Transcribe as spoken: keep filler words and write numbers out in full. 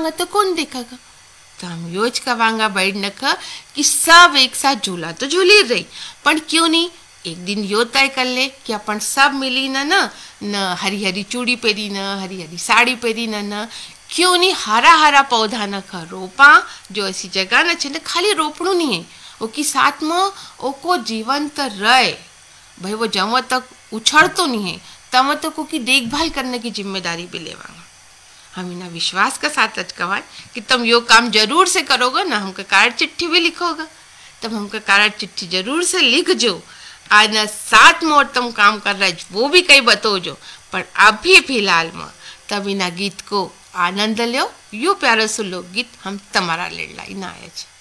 जाऊंगा तो कौन देखेगा। तो हम योच कवांगा बैठ नख कि सब एक साथ झूला तो झूली रही, पण क्यों नहीं एक दिन यो तय कर ले कि अपन सब मिली न न न हरी हरी चूड़ी पहरी न हरी हरी साड़ी पहरी न न क्यों नहीं हरा हरा पौधा न ख रोपा, जो ऐसी जगह न छे खाली रोपणू नहीं है ओकी साथ में ओको जीवंत रहे। भाई वो जब तक उछड़तो नहीं है तब तक ओकी देखभाल करने की जिम्मेदारी भी लेवांगा। हम इना विश्वास का साथ अचकवा कि तुम यो काम जरूर से करोगे ना, हमको कार्ड चिट्ठी भी लिखोगे, तब हमको कार्ड चिट्ठी जरूर से लिख जो आज न सात मोर तुम काम कर रहे वो भी कहीं बतो जो। पर अभी फिलहाल में तब इना गीत को आनंद लो, यो प्यारो सो लोकगीत हम तमारा लेडला इना आया है।